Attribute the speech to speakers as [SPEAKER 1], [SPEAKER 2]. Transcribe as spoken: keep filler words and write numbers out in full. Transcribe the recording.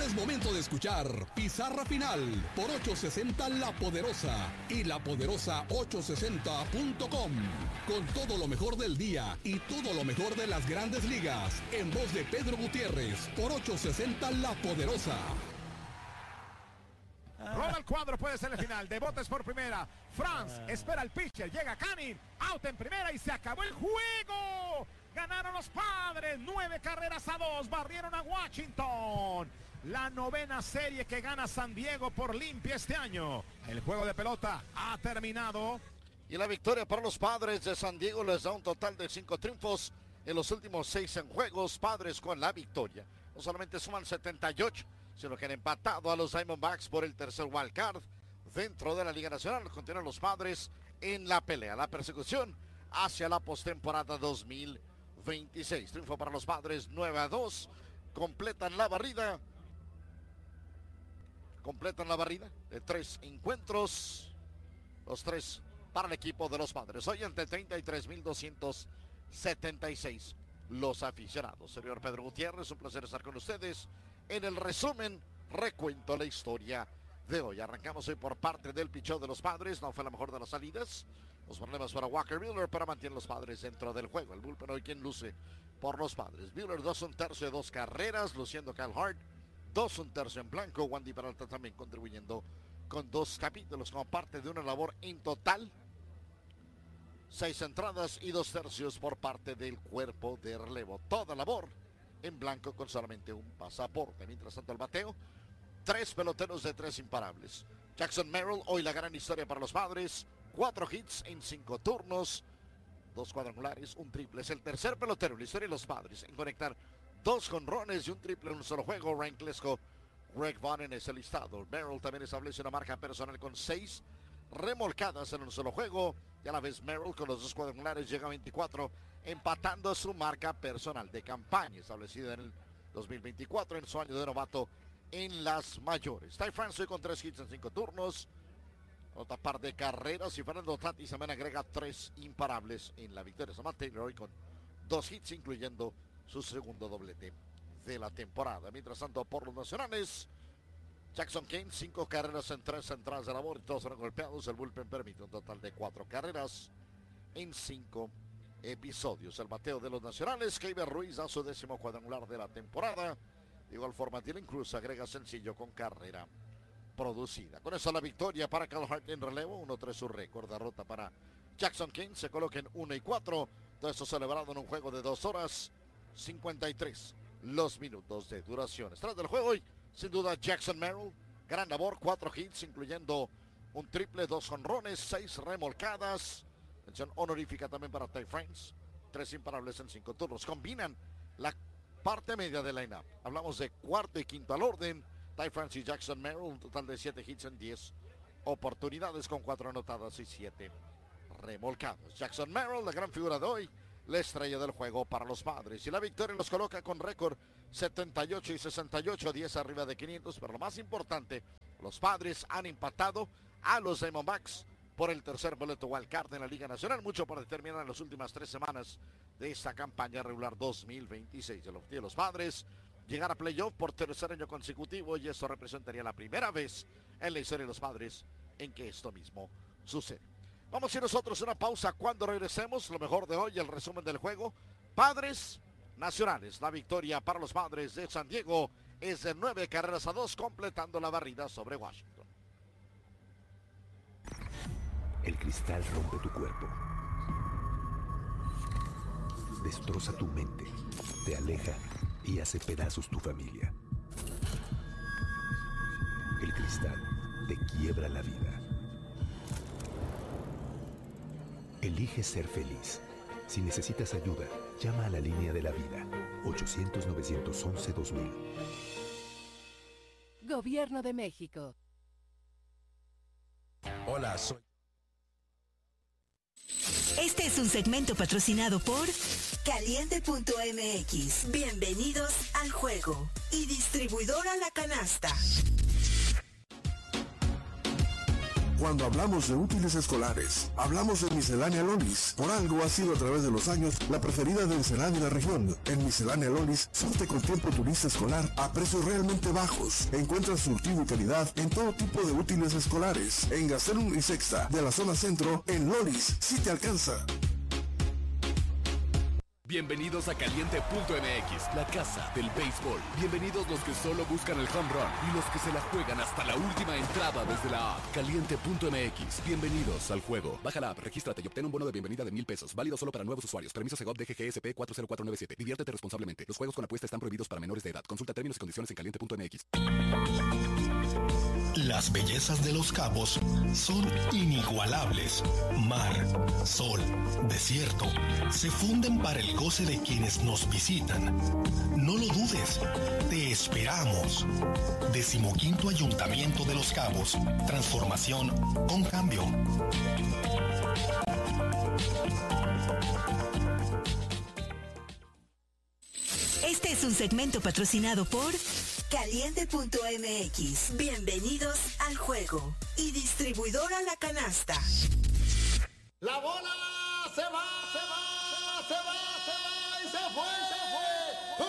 [SPEAKER 1] Es momento de escuchar Pizarra Final por ochocientos sesenta La Poderosa y la poderosa ochocientos sesenta punto com. Con todo lo mejor del día y todo lo mejor de las grandes ligas. En voz de Pedro Gutiérrez por ochocientos sesenta La Poderosa.
[SPEAKER 2] Roda el cuadro, puede ser el final. De botes por primera. Franz espera el pitcher. Llega Canning. Out en primera y se acabó el juego. Ganaron los Padres. Nueve carreras a dos. Barrieron a Washington. La novena serie que gana San Diego por limpia este año. El juego de pelota ha terminado.
[SPEAKER 3] Y la victoria para los Padres de San Diego les da un total de cinco triunfos en los últimos seis en juegos. Padres con la victoria. No solamente suman setenta y ocho, sino que han empatado a los Diamondbacks por el tercer wild card dentro de la Liga Nacional. Continúan los Padres en la pelea, la persecución hacia la postemporada dos mil veintiséis. Triunfo para los Padres nueve a dos. Completan la barrida. Completan la barrida de tres encuentros. Los tres para el equipo de los Padres. Hoy ante treinta y tres mil doscientos setenta y seis los aficionados. Señor Pedro Gutiérrez, un placer estar con ustedes. En el resumen, recuento la historia de hoy. Arrancamos hoy por parte del picheo de los Padres. No fue la mejor de las salidas. Los problemas para Walker Buehler, pero mantiene los Padres dentro del juego. El bullpen hoy quien luce por los Padres. Buehler, dos un tercio de dos carreras, luciendo Kyle Hart. Dos un tercio en blanco. Wandy Peralta también contribuyendo con dos capítulos como parte de una labor en total. Seis entradas y dos tercios por parte del cuerpo de relevo. Toda labor en blanco con solamente un pasaporte. Mientras tanto el bateo, tres peloteros de tres imparables. Jackson Merrill, hoy la gran historia para los Padres. Cuatro hits en cinco turnos. Dos cuadrangulares, un triple. Es el tercer pelotero en la historia de los Padres en conectar dos jonrones y un triple en un solo juego. Ryan Klesko, Greg Vaughn en ese listado. Merrill también establece una marca personal con seis remolcadas en un solo juego. Y a la vez Merrill con los dos cuadrangulares llega a veinticuatro, empatando su marca personal de campaña establecida en el dos mil veinticuatro en su año de novato en las mayores. Ty France hoy con tres hits en cinco turnos. Otra par de carreras y Fernando Tatis también agrega tres imparables en la victoria. Samantha Taylor hoy con dos hits, incluyendo su segundo doblete de la temporada. Mientras tanto, por los nacionales, Jackson Kane, cinco carreras en tres entradas de labor y todos fueron golpeados. El bullpen permite un total de cuatro carreras en cinco episodios. El bateo de los nacionales, Keiber Ruiz da su décimo cuadrangular de la temporada. De igual forma, Dylan Cruz agrega sencillo con carrera producida. Con eso la victoria para Kyle Hart en relevo. uno tres su récord. Derrota para Jackson Kane. Se coloca en uno y cuatro. Todo esto celebrado en un juego de dos horas cincuenta y tres los minutos de duración. Tras del juego hoy, sin duda, Jackson Merrill. Gran labor, cuatro hits, incluyendo un triple, dos jonrones, seis remolcadas. Mención honorífica también para Ty France. Tres imparables en cinco turnos. Combinan la parte media del line-up. Hablamos de cuarto y quinto al orden. Ty France y Jackson Merrill, un total de siete hits en diez oportunidades con cuatro anotadas y siete remolcados. Jackson Merrill, la gran figura de hoy, la estrella del juego para los Padres. Y la victoria los coloca con récord setenta y ocho y sesenta y ocho, diez arriba de quinientos. Pero lo más importante, los Padres han empatado a los Diamondbacks por el tercer boleto wild card en la Liga Nacional. Mucho por determinar en las últimas tres semanas de esta campaña regular dos mil veintiséis. El objetivo de los Padres, llegar a playoff por tercer año consecutivo, y esto representaría la primera vez en la historia de los Padres en que esto mismo sucede. Vamos a ir nosotros a una pausa. Cuando regresemos, lo mejor de hoy, el resumen del juego. Padres nacionales, la victoria para los Padres de San Diego es de nueve carreras a dos, completando la barrida sobre Washington.
[SPEAKER 4] El cristal rompe tu cuerpo, destroza tu mente, te aleja y hace pedazos tu familia. El cristal te quiebra la vida. Elige ser feliz. Si necesitas ayuda, llama a la línea de la vida, ochocientos, novecientos once, dos mil.
[SPEAKER 5] Gobierno de México.
[SPEAKER 6] Hola, soy...
[SPEAKER 7] Este es un segmento patrocinado por Caliente punto M X. Bienvenidos al juego. Y Distribuidora La Canasta.
[SPEAKER 6] Cuando hablamos de útiles escolares, hablamos de Miscelánea Lolis. Por algo ha sido a través de los años la preferida del Senado de la región. En Miscelánea Lolis, surte con tiempo turista escolar a precios realmente bajos. Encuentras surtido y calidad en todo tipo de útiles escolares. En Gastelum y Sexta, de la zona centro, en Lolis, sí te alcanza.
[SPEAKER 8] Bienvenidos a Caliente punto M X, la casa del béisbol. Bienvenidos los que solo buscan el home run y los que se la juegan hasta la última entrada desde la app. Caliente punto M X, bienvenidos al juego. Baja la app, regístrate y obtén un bono de bienvenida de mil pesos, válido solo para nuevos usuarios. Permiso Segov D G G S P cuatro cero cuatro nueve siete. Diviértete responsablemente. Los juegos con apuesta están prohibidos para menores de edad. Consulta términos y condiciones en Caliente punto M X.
[SPEAKER 9] Las bellezas de Los Cabos son inigualables. Mar, sol, desierto, se funden para el goce de quienes nos visitan. No lo dudes, te esperamos. Decimoquinto Ayuntamiento de Los Cabos. Transformación con cambio.
[SPEAKER 7] Este es un segmento patrocinado por Caliente punto M X. Bienvenidos al juego. Y distribuidora La Canasta.
[SPEAKER 3] La bola se va, se va, se va, se va y se fue.